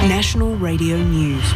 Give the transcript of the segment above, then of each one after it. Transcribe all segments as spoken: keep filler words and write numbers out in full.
National Radio News.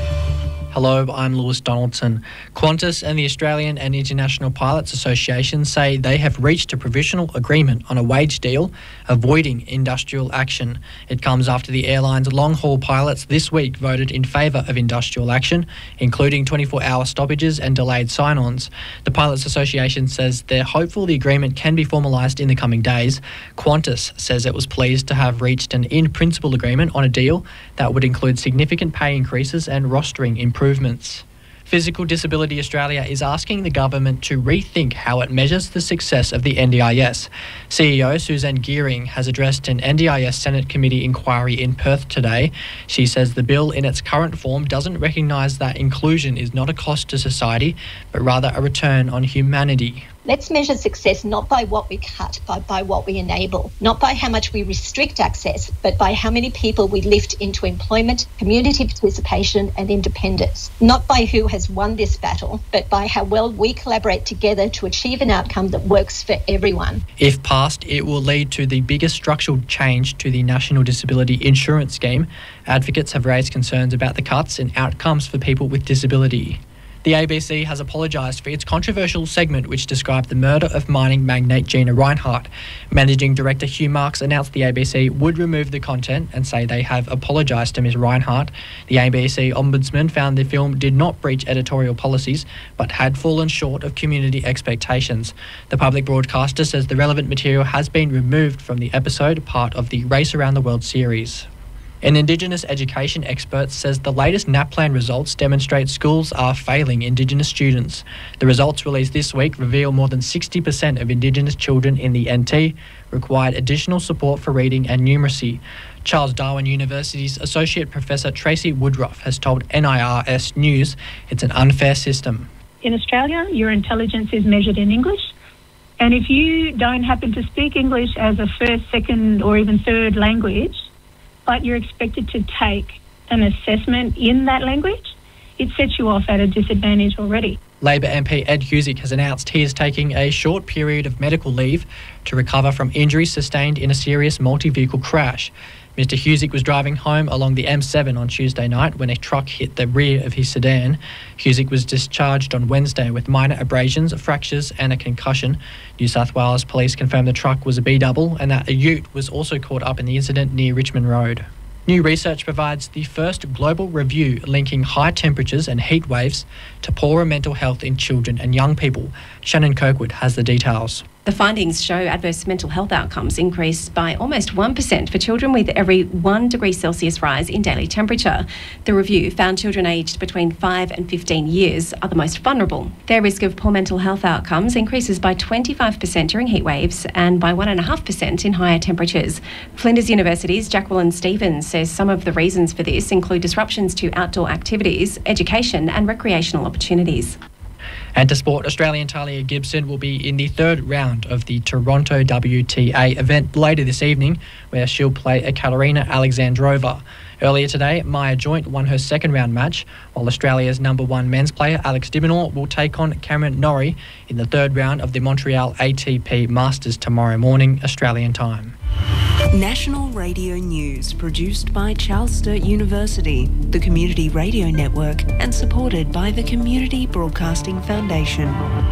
Hello, I'm Lewis Donaldson. Qantas and the Australian and International Pilots Association say they have reached a provisional agreement on a wage deal, avoiding industrial action. It comes after the airline's long-haul pilots this week voted in favour of industrial action, including twenty-four hour stoppages and delayed sign-ons. The Pilots Association says they're hopeful the agreement can be formalised in the coming days. Qantas says it was pleased to have reached an in-principle agreement on a deal that would include significant pay increases and rostering improvements. Improvements. Physical Disability Australia is asking the government to rethink how it measures the success of the N D I S. C E O Suzanne Geering has addressed an N D I S Senate committee inquiry in Perth today. She says the bill in its current form doesn't recognise that inclusion is not a cost to society, but rather a return on humanity. Let's measure success not by what we cut, but by what we enable. Not by how much we restrict access, but by how many people we lift into employment, community participation and independence. Not by who has won this battle, but by how well we collaborate together to achieve an outcome that works for everyone. If passed, it will lead to the biggest structural change to the National Disability Insurance Scheme. Advocates have raised concerns about the cuts and outcomes for people with disability. The A B C has apologised for its controversial segment which described the murder of mining magnate Gina Rinehart. Managing Director Hugh Marks announced the A B C would remove the content and say they have apologised to Miz Rinehart. The A B C Ombudsman found the film did not breach editorial policies but had fallen short of community expectations. The public broadcaster says the relevant material has been removed from the episode, part of the Race Around the World series. An Indigenous education expert says the latest NAPLAN results demonstrate schools are failing Indigenous students. The results released this week reveal more than sixty percent of Indigenous children in the N T required additional support for reading and numeracy. Charles Darwin University's Associate Professor Tracy Woodruff has told N I R S News it's an unfair system. In Australia, your intelligence is measured in English, and if you don't happen to speak English as a first, second or even third language, but you're expected to take an assessment in that language, it sets you off at a disadvantage already. Labor M P Ed Husic has announced he is taking a short period of medical leave to recover from injuries sustained in a serious multi-vehicle crash. Mister Husic was driving home along the M seven on Tuesday night when a truck hit the rear of his sedan. Husic was discharged on Wednesday with minor abrasions, fractures and a concussion. New South Wales Police confirmed the truck was a B-double and that a ute was also caught up in the incident near Richmond Road. New research provides the first global review linking high temperatures and heat waves to poorer mental health in children and young people. Shannon Kirkwood has the details. The findings show adverse mental health outcomes increased by almost one percent for children with every one degree Celsius rise in daily temperature. The review found children aged between five and fifteen years are the most vulnerable. Their risk of poor mental health outcomes increases by twenty-five percent during heat waves and by one point five percent in higher temperatures. Flinders University's Jacqueline Stevens says some of the reasons for this include disruptions to outdoor activities, education and recreational opportunities. And to sport, Australian Talia Gibson will be in the third round of the Toronto W T A event later this evening, where she'll play Ekaterina Alexandrova. Earlier today, Maya Joint won her second round match, while Australia's number one men's player Alex de Minaur will take on Cameron Norrie in the third round of the Montreal A T P Masters tomorrow morning, Australian time. National Radio News, produced by Charles Sturt University, the Community Radio Network, and supported by the Community Broadcasting Foundation.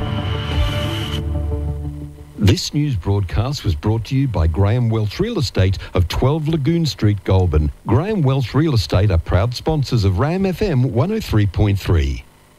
This news broadcast was brought to you by Graham Welch Real Estate of twelve Lagoon Street, Goulburn. Graham Welch Real Estate are proud sponsors of Ram F M one oh three point three.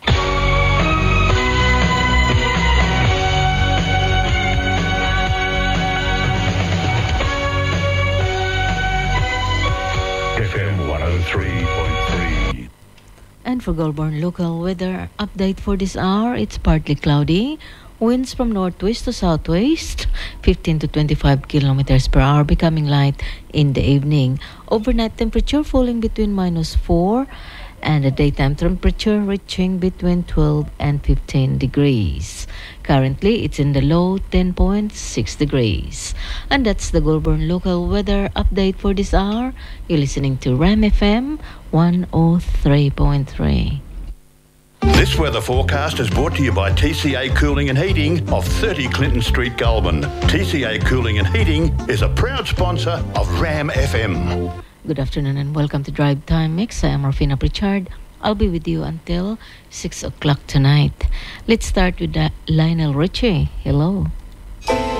And for Goulburn local weather update for this hour, it's partly cloudy. Winds from northwest to southwest, fifteen to twenty-five kilometers per hour, becoming light in the evening. Overnight temperature falling between minus four and the daytime temperature reaching between twelve and fifteen degrees. Currently, it's in the low ten point six degrees. And that's the Goulburn local weather update for this hour. You're listening to Ram F M one oh three point three. This weather forecast is brought to you by T C A Cooling and Heating of thirty Clinton Street, Goulburn. T C A Cooling and Heating is a proud sponsor of Ram F M. Good afternoon and welcome to Drive Time Mix. I am Rafina Pritchard. I'll be with you until six o'clock tonight. Let's start with uh, Lionel Richie. Hello.